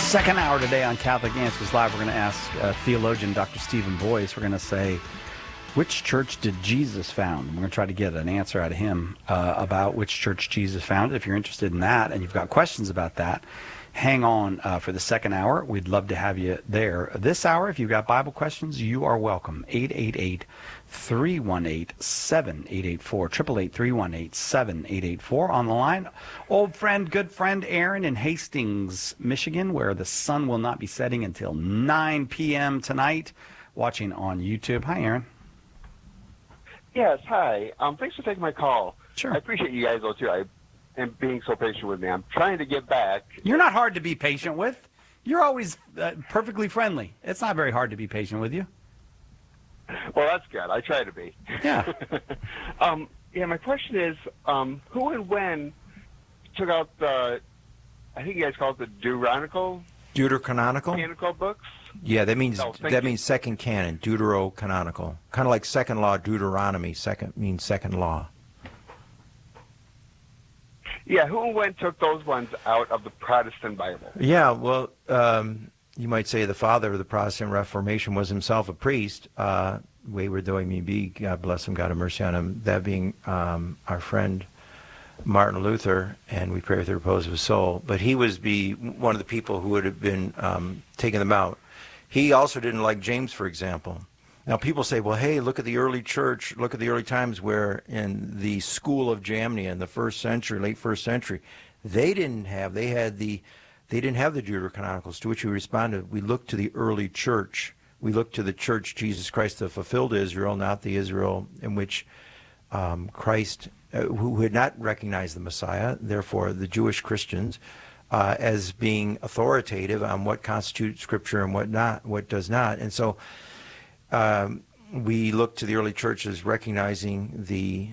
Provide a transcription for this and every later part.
Second hour today on Catholic Answers Live, we're going to ask theologian Dr. Stephen Boyce. We're going to say, which church did Jesus found? We're going to try to get an answer out of him about which church Jesus founded. If you're interested in that and you've got questions about that, hang on for the second hour. We'd love to have you there. This hour, if you've got Bible questions, you are welcome. 888-318-7884. 888-318-7884. On the line, old friend, good friend Aaron in Hastings, Michigan, where the sun will not be setting until 9 p.m. tonight, watching on YouTube. Hi, Aaron. Yes, hi. Thanks for taking my call. Sure. I appreciate you guys, though, too, and being so patient with me. I'm trying to get back. You're not hard to be patient with. You're always perfectly friendly. It's not very hard to be patient with you. Well, that's good. I try to be. Yeah. My question is, who and when took out the, I think you guys call it the Deuterocanonical books? Yeah, that means second canon, deuterocanonical. Kind of like second law, Deuteronomy. Second means second law. Yeah, who and when took those ones out of the Protestant Bible? Yeah, well, you might say the father of the Protestant Reformation was himself a priest, wayward though he may be, God bless him, God have mercy on him, that being our friend Martin Luther, and we pray for the repose of his soul. But he was one of the people who would have been taking them out. He also didn't like James, for example. Now people say, well, hey, look at the early church, look at the early times where in the school of Jamnia in the first century, late first century, they didn't have the Deuterocanonicals, to which we responded, we look to the early church. We look to the church, Jesus Christ, that fulfilled Israel, not the Israel in which Christ, who had not recognized the Messiah, therefore the Jewish Christians, as being authoritative on what constitutes Scripture and what does not. And so we look to the early church as recognizing the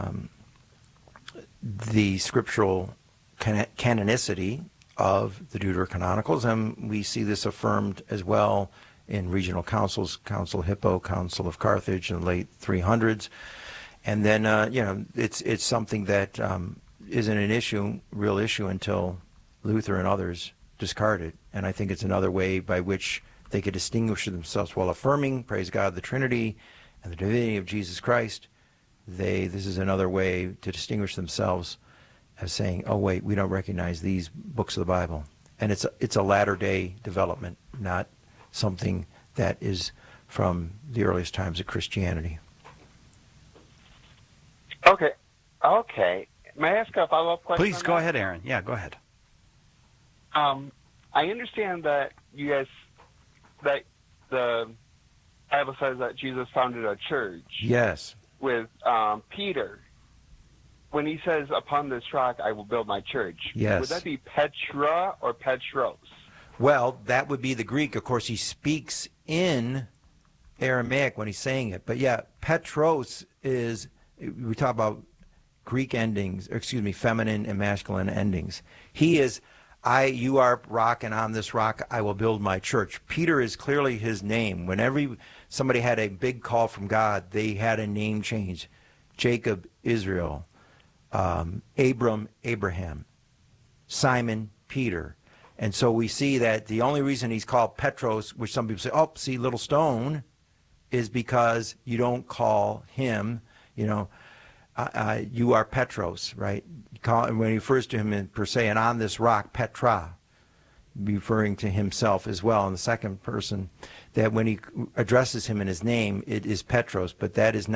scriptural canonicity of the Deuterocanonicals, and we see this affirmed as well in regional councils, Council of Hippo, Council of Carthage in the late 300s. And then, it's something that isn't an real issue until Luther and others discard it. And I think it's another way by which they could distinguish themselves while affirming, praise God, the Trinity and the divinity of Jesus Christ. This is another way to distinguish themselves as saying, oh, wait, we don't recognize these books of the Bible. And it's a latter-day development, not something that is from the earliest times of Christianity. Okay. May I ask a follow-up question? Please go ahead, Aaron. Yeah, go ahead. I understand that that the Bible says that Jesus founded a church. Yes. With Peter. When he says, upon this rock I will build my church. Yes. Would that be Petra or Petros? Well, that would be the Greek. Of course, he speaks in Aramaic when he's saying it. But yeah, Petros is, we talk about Greek endings, feminine and masculine endings. He is, you are rock, and on this rock I will build my church. Peter is clearly his name. Whenever somebody had a big call from God, they had a name change. Jacob, Israel. Abram, Abraham. Simon, Peter. And so we see that the only reason he's called Petros, which some people say, oh, see, little stone, is because you don't call him, you are Petros, right? When he refers to him per se, and on this rock, Petra, referring to himself as well in the second person, that when he addresses him in his name, it is Petros, but that's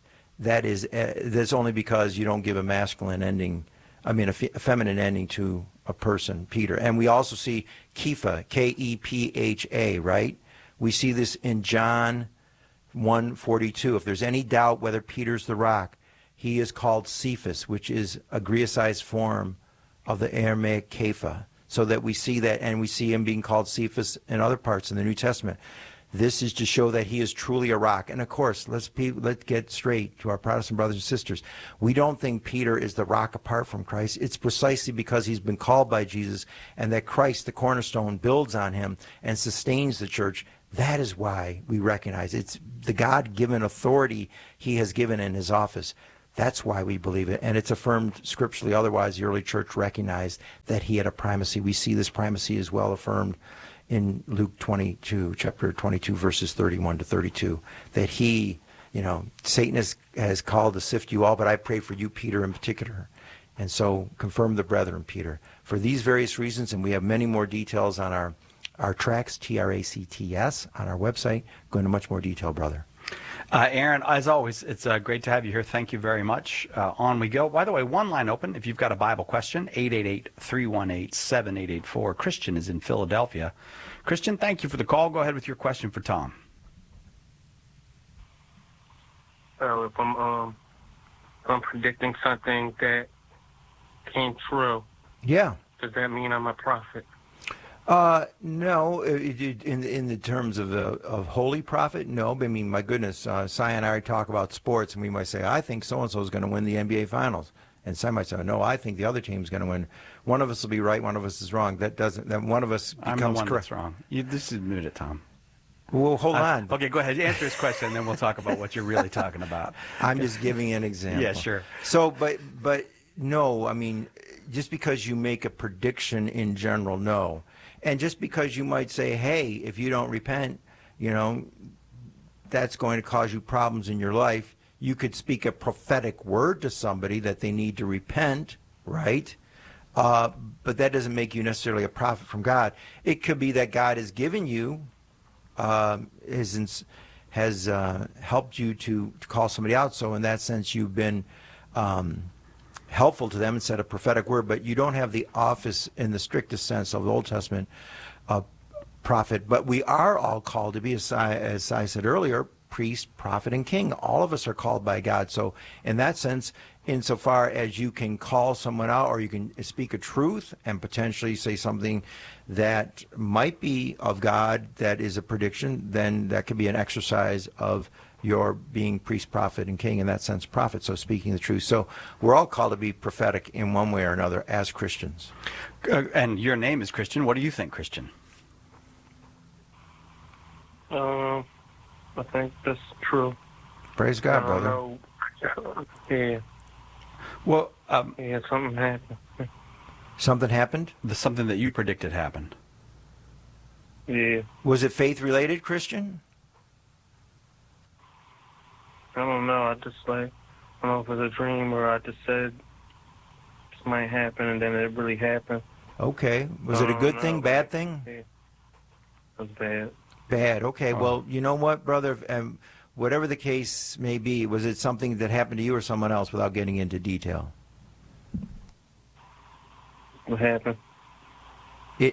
only because you don't give a masculine ending, a feminine ending to a person, Peter. And we also see Kepha, K-E-P-H-A, right? We see this in John 1:42. If there's any doubt whether Peter's the rock, he is called Cephas, which is a Greicized form of the Aramaic Kepha. So that we see that, and we see him being called Cephas in other parts in the New Testament. This is to show that he is truly a rock. And of course, let's get straight to our Protestant brothers and sisters. We don't think Peter is the rock apart from Christ. It's precisely because he's been called by Jesus and that Christ, the cornerstone, builds on him and sustains the church. That is why we recognize it's the God-given authority he has given in his office. That's why we believe it. And it's affirmed scripturally. Otherwise, the early church recognized that he had a primacy. We see this primacy as well affirmed in Luke 22, chapter 22, verses 31 to 32, that he, Satan has called to sift you all, but I pray for you, Peter, in particular. And so confirm the brethren, Peter. For these various reasons, and we have many more details on our tracts, TRACTS, on our website. Go into much more detail, brother. Aaron, as always, it's great to have you here. Thank you very much. On we go. By the way, one line open if you've got a Bible question, 888-318-7884. Christian is in Philadelphia. Christian, thank you for the call. Go ahead with your question for Tom. If I'm predicting something that came true, yeah, does that mean I'm a prophet? No, in the terms of holy prophet, no. I mean, my goodness, Si and I talk about sports, and we might say, I think so-and-so is going to win the NBA Finals. And Si might say, no, I think the other team's going to win. One of us will be right, one of us is wrong. That one of us becomes I'm the one correct. That's wrong. This is admit it, Tom. Well, hold on. Okay, go ahead. Answer his question, and then we'll talk about what you're really talking about. I'm just giving an example. Yeah, sure. So, but no, I mean, just because you make a prediction in general, no. And just because you might say, hey, if you don't repent, that's going to cause you problems in your life. You could speak a prophetic word to somebody that they need to repent, right? But that doesn't make you necessarily a prophet from God. It could be that God has given you, has helped you to call somebody out. So in that sense, you've been helpful to them and said a prophetic word, but you don't have the office in the strictest sense of the Old Testament prophet. But we are all called to be, as I said earlier, priest, prophet, and king. All of us are called by God. So in that sense, insofar as you can call someone out or you can speak a truth and potentially say something that might be of God that is a prediction, then that could be an exercise of your being priest, prophet, and king, in that sense, prophet, so speaking the truth. So we're all called to be prophetic in one way or another as Christians. And your name is Christian. What do you think, Christian? I think that's true. Praise God, brother. Yeah. Well, yeah, something happened. Something happened? Something that you predicted happened. Yeah. Was it faith-related, Christian? I don't know. I don't know if it was a dream or I just said this might happen and then it really happened. Okay. Was it a good thing, bad thing? Yeah. It was bad. Bad. Okay. Well, you know what, brother? Whatever the case may be, was it something that happened to you or someone else without getting into detail? What happened? You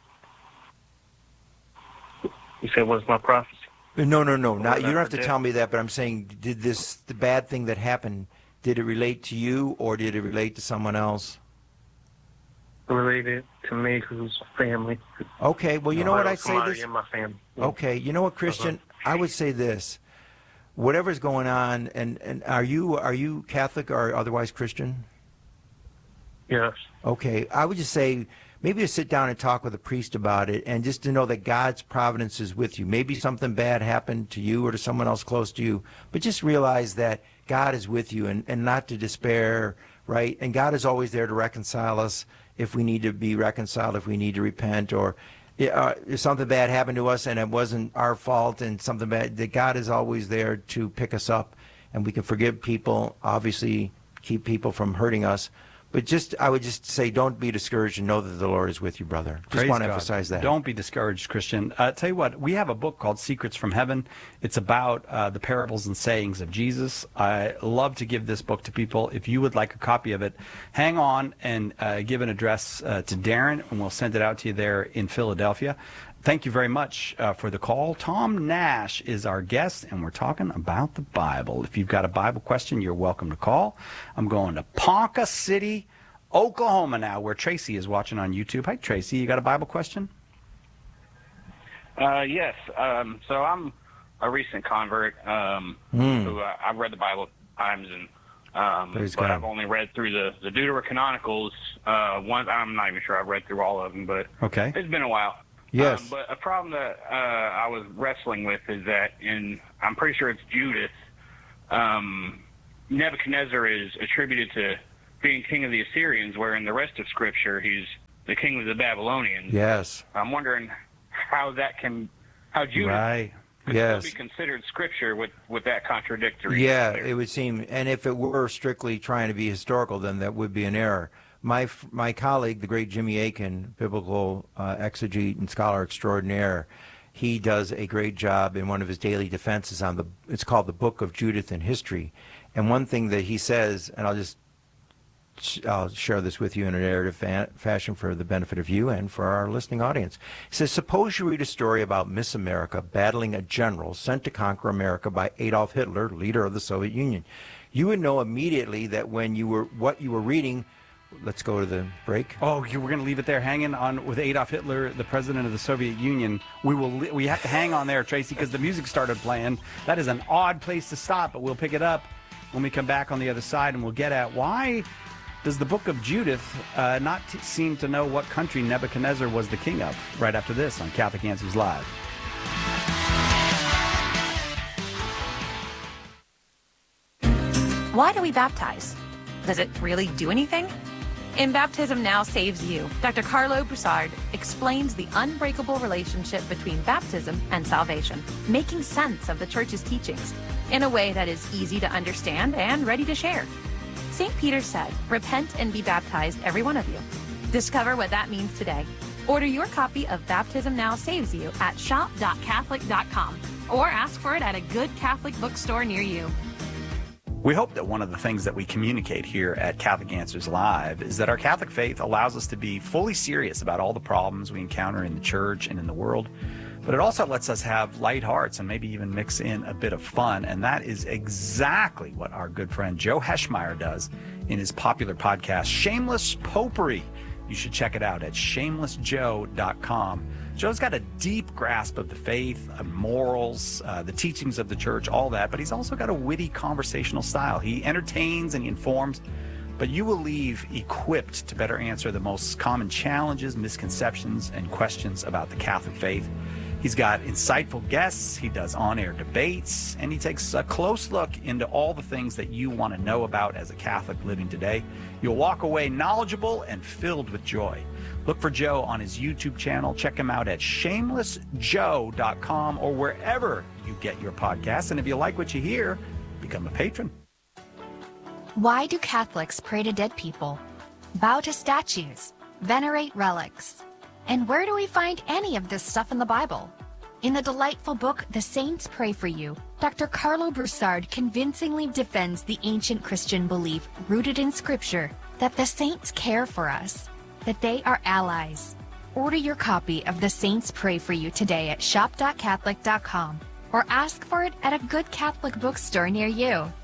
said, what's my prophecy? No. Not, you don't have to tell me that, but I'm saying, the bad thing that happened, did it relate to you or did it relate to someone else? Related to me because it was family. Okay, well, you know what I say this? In my family. Okay, you know what, Christian? I would say this. Whatever's going on, and are you Catholic or otherwise Christian? Yes. Okay, I would just say maybe to sit down and talk with a priest about it and just to know that God's providence is with you. Maybe something bad happened to you or to someone else close to you, but just realize that God is with you and not to despair, right? And God is always there to reconcile us if we need to be reconciled, if we need to repent, or if something bad happened to us and it wasn't our fault and something bad, that God is always there to pick us up and we can forgive people, obviously keep people from hurting us. But I would just say, don't be discouraged and know that the Lord is with you, brother. Just Praise want to God. emphasize that. Don't be discouraged, Christian. Tell you what, we have a book called Secrets from Heaven. It's about the parables and sayings of Jesus. I love to give this book to people. If you would like a copy of it, hang on and give an address to Darren, and we'll send it out to you there in Philadelphia. Thank you very much for the call. Tom Nash is our guest, and we're talking about the Bible. If you've got a Bible question, you're welcome to call. I'm going to Ponca City, Oklahoma now, where Tracy is watching on YouTube. Hi, Tracy. You got a Bible question? Yes. So I'm a recent convert who I've read the Bible times, and but I've only read through the Deuterocanonicals. Once, I'm not even sure I've read through all of them, but okay, it's been a while. Yes. But a problem that I was wrestling with is that I'm pretty sure it's Judas, Nebuchadnezzar is attributed to being king of the Assyrians, where in the rest of Scripture he's the king of the Babylonians. Yes. I'm wondering how Judas right. could Yes. still be considered Scripture with that contradictory. Yeah, it would seem, and if it were strictly trying to be historical, then that would be an error. My colleague, the great Jimmy Akin, biblical exegete and scholar extraordinaire, he does a great job in one of his daily defenses on it's called the Book of Judith in History. And one thing that he says, and I'll share this with you in a narrative fashion for the benefit of you and for our listening audience. He says, suppose you read a story about Miss America battling a general sent to conquer America by Adolf Hitler, leader of the Soviet Union. You would know immediately that what you were reading. Let's go to the break. Oh, we're going to leave it there hanging on with Adolf Hitler, the president of the Soviet Union. We have to hang on there, Tracy, because the music started playing. That is an odd place to stop, but we'll pick it up when we come back on the other side, and we'll get at why does the Book of Judith not seem to know what country Nebuchadnezzar was the king of? Right after this on Catholic Answers Live. Why do we baptize? Does it really do anything? In Baptism Now Saves You, Dr. Carlo Broussard explains the unbreakable relationship between baptism and salvation, making sense of the Church's teachings in a way that is easy to understand and ready to share. St. Peter said, "Repent and be baptized, every one of you." Discover what that means today. Order your copy of Baptism Now Saves You at shop.catholic.com or ask for it at a good Catholic bookstore near you. We hope that one of the things that we communicate here at Catholic Answers Live is that our Catholic faith allows us to be fully serious about all the problems we encounter in the church and in the world, but it also lets us have light hearts and maybe even mix in a bit of fun, and that is exactly what our good friend Joe Heschmeyer does in his popular podcast, Shameless Popery. You should check it out at shamelessjoe.com. Joe's got a deep grasp of the faith, morals, the teachings of the church, all that, but he's also got a witty conversational style. He entertains and he informs, but you will leave equipped to better answer the most common challenges, misconceptions, and questions about the Catholic faith. He's got insightful guests, he does on-air debates, and he takes a close look into all the things that you want to know about as a Catholic living today. You'll walk away knowledgeable and filled with joy. Look for Joe on his YouTube channel. Check him out at shamelessjoe.com or wherever you get your podcasts. And if you like what you hear, become a patron. Why do Catholics pray to dead people, bow to statues, venerate relics? And where do we find any of this stuff in the Bible? In the delightful book, The Saints Pray for You, Dr. Carlo Broussard convincingly defends the ancient Christian belief rooted in Scripture that the saints care for us, that they are allies. Order your copy of The Saints Pray for You today at shop.catholic.com or ask for it at a good Catholic bookstore near you.